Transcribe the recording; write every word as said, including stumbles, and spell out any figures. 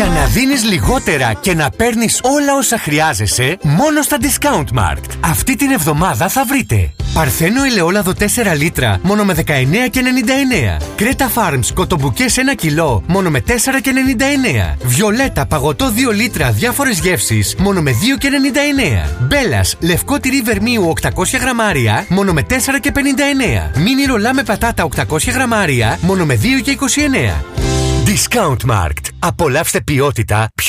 Για να δίνεις λιγότερα και να παίρνεις όλα όσα χρειάζεσαι, μόνο στα Discountmarkt. Αυτή την εβδομάδα θα βρείτε Παρθένο ελαιόλαδο τέσσερα λίτρα μόνο με δεκαεννέα και ενενήντα εννέα. Κρέτα Farms κοτομπουκές ένα κιλό μόνο με τέσσερα και ενενήντα εννέα. Βιολέτα παγωτό δύο λίτρα διάφορες γεύσεις μόνο με δύο και ενενήντα εννέα. Μπέλας λευκό τυρί βερμίου οκτακόσια γραμμάρια μόνο με τέσσερα και πενήντα εννέα. Μίνι ρολά με πατάτα οκτακόσια γραμμάρια μόνο με δύο και είκοσι εννέα. Discountmarkt. Απολαύστε ποιότητα πιο